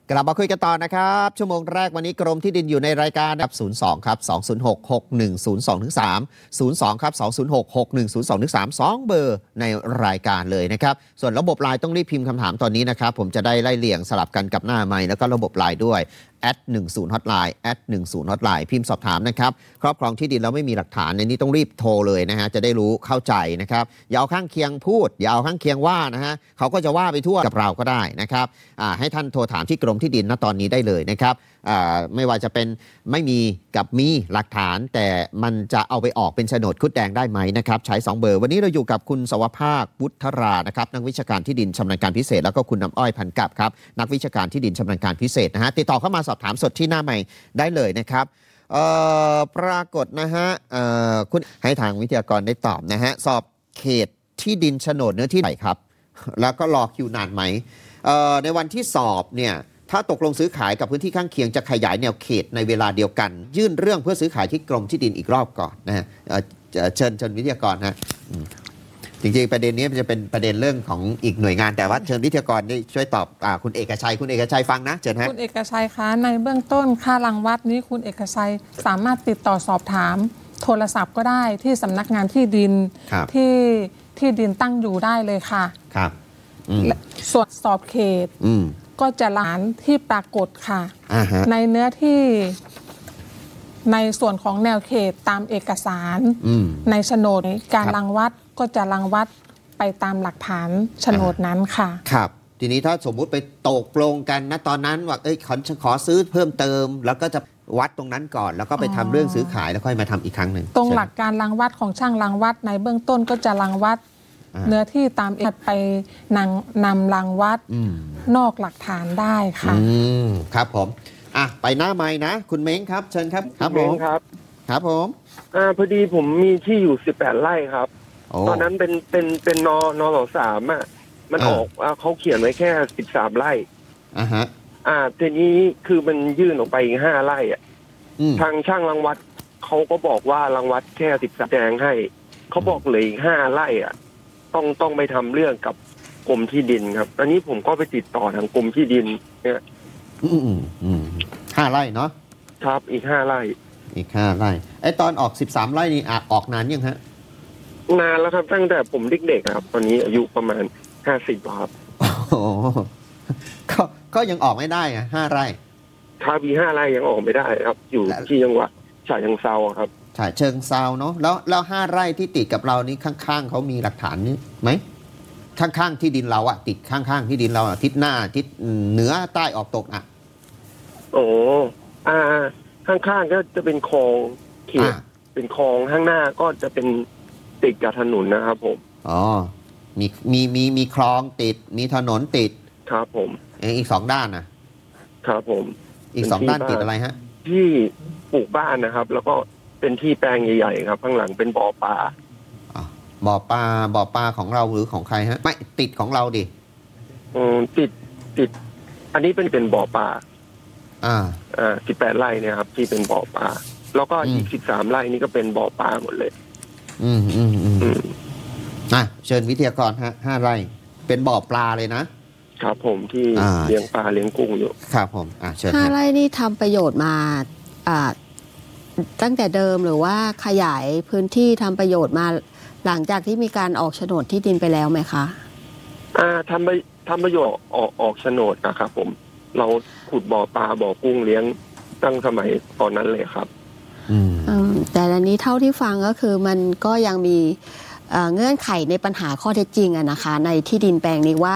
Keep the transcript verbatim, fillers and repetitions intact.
กลับมาคุยกันต่อนะครับชั่วโมงแรกวันนี้กรมที่ดินอยู่ในรายการครับศูนย์ สอง ครับ สอง ศูนย์ หก หก หนึ่ง ศูนย์ สอง สาม ศูนย์ สอง ครับ สอง ศูนย์ หก หก หนึ่ง ศูนย์ สอง สาม สองเบอร์ในรายการเลยนะครับส่วนระบบไลน์ต้องรีบพิมพ์คำถามตอนนี้นะครับผมจะได้ไล่เลี่ยงสลับกันกับหน้าไมค์แล้วก็ระบบไลน์ด้วยแอดหนึ่งศูนย์ hotline แอดหนึ่งศูนย์ hotline พิมพ์สอบถามนะครับครอบครองที่ดินแล้วไม่มีหลักฐานในนี้ต้องรีบโทรเลยนะฮะจะได้รู้เข้าใจนะครับอย่าเอาข้างเคียงพูดอย่าเอาข้างเคียงว่านะฮะเขาก็จะว่าไปทั่วกับเราก็ได้นะครับให้ท่านโทรถามที่กรมที่ดินณตอนนี้ได้เลยนะครับไม่ว่าจะเป็นไม่มีกับมีหลักฐานแต่มันจะเอาไปออกเป็นโฉนดคุดแดงได้ไหมนะครับใช้สองเบอร์วันนี้เราอยู่กับคุณสวภาควุฒรานะครับนักวิชาการที่ดินชำนาญการพิเศษแล้วก็คุณน้ำอ้อยพันกับครับนักวิชาการที่ดินชำนาญการพิเศษนะฮะติดต่อเข้ามาสอบถามสดที่หน้าใหม่ได้เลยนะครับปรากฏนะฮะคุณให้ทางวิทยากรได้ตอบนะฮะสอบเขตที่ดินโฉนดเนื้อที่ไหนครับแล้วก็รอคิวนานไหมในวันที่สอบเนี่ยถ้าตกลงซื้อขายกับพื้นที่ข้างเคียงจะขยายแนวเขตในเวลาเดียวกันยื่นเรื่องเพื่อซื้อขายที่กรมที่ดินอีกรอบก่อนนะฮะเชิญเชิญวิทยากรนะจริงๆประเด็นนี้มันจะเป็นประเด็นเรื่องของอีกหน่วยงานแต่ว่าเชิญวิทยากรได้ช่วยตอบอคุณเอกชัยคุณเอกชัยฟังนะเชิญฮะคุณเอกชัยคะในเบื้องต้นค่ารังวัดนี้คุณเอกชัยสามารถติดต่อสอบถามโทรศัพท์ก็ได้ที่สำนักงานที่ดินที่ที่ดินตั้งอยู่ได้เลยค่ะครับส่วนสอบเขตก็จะหลานที่ปรากฏค่ะในเนื้อที่ในส่วนของแนวเขตตามเอกสารในโฉนดการรังวัดก็จะรังวัดไปตามหลักฐานโฉนดนั้นค่ะครับทีนี้ถ้าสมมุติไปตกลงกันนะตอนนั้นว่าเอ้ยขอขอซื้อเพิ่มเติมแล้วก็จะวัดตรงนั้นก่อนแล้วก็ไปทำเรื่องซื้อขายแล้วค่อยมาทำอีกครั้งหนึ่งตรงหลักการรังวัดของช่างรังวัดในเบื้องต้นก็จะรังวัดเนื้อที่ตามเอกไปนำนำรังวัดนอกหลักฐานได้ค่ะครับผมอ่ะไปหน้าไม้นะคุณเม้งครับเชิญครับครับผมครับครับผมอ่าพอดีผมมีที่อยู่สิบแปดไร่ครับตอนนั้นเป็นเป็นเป็นนนสสามอ่ะมันออกเขาเขียนไว้แค่สิบสามไร่อ่าฮะอ่าทีนี้คือมันยื่นออกไปห้าไร่อ่ะทางช่างรังวัดเขาก็บอกว่ารังวัดแค่สิบสามแดงให้เขาบอกเลยห้าไร่อ่ะต้องต้องไปทำเรื่องกับกรมที่ดินครับอันนี้ผมก็ไปติดต่อทางกรมที่ดินเนี่ยอืมอืมห้าไร่เนาะครับอีกห้าไร่อีกห้าไร่ไอ้ตอนออกสิบสามไร่นี่ออกนานยังฮะนานแล้วครับตั้งแต่ผมเด็กๆครับตอนนี้อายุประมาณห้าสิบครับโอ้ก็ก็ยังออกไม่ได้อะห้าไร่ถ้ามีห้าไร่ยังออกไม่ได้ครับอยู่ที่จังหวัดฉะเชิงเทราครับฉะเชิงเทราเนาะแล้วแล้วห้าไร่ที่ติดกับเรานี่ข้างๆเขามีหลักฐานนี้ไหมข้างๆที่ดินเราอะติดข้างๆที่ดินเราอะทิศหน้าทิศเหนือใต้ออกตกอะโอ้อ่าข้างๆก็จะเป็นคลองเขตเป็นคลองข้างหน้าก็จะเป็นติดกับถนนนะครับผมอ๋อมีมีมีมีคลองติดมีถนนติดครับผมอีกสองด้านนะครับผมอีกสองด้านติดอะไรฮะที่ปลูกบ้านนะครับแล้วก็เป็นที่แปลงใหญ่ๆครับข้างหลังเป็นบ่อปลาบ่อปลาบ่อปลาของเราหรือของใครฮะไม่ติดของเราดิอืมติดติดอันนี้เป็นเป็นบ่อปลาอ่าอ่าสิบแปดไร่เนี่ยครับที่เป็นบ่อปลาแล้วก็อีกสิบสามไร่นี่ก็เป็นบ่อปลาหมดเลยอืมอืมอืมอ่ะเชิญวิทยากรฮะห้าไร่เป็นบ่อปลาเลยนะครับผมที่เลี้ยงปลาเลี้ยงกุ้งอยู่ครับผมอ่ะเชิญห้าไร่นี่ทำประโยชน์มาอ่าตั้งแต่เดิมหรือว่าขยายพื้นที่ทำประโยชน์มาหลังจากที่มีการออกโฉนดที่ดินไปแล้วไหมคะอ่าทำไปทำประโยชน์ออกออกโฉนดนะครับผมเราขุดบ่อปลาบ่อกุ้งเลี้ยงตั้งสมัยตอนนั้นเลยครับอืมแต่อันนี้เท่าที่ฟังก็คือมันก็ยังมีเงื่อนไขในปัญหาข้อเท็จจริงอะนะคะในที่ดินแปลงนี้ว่า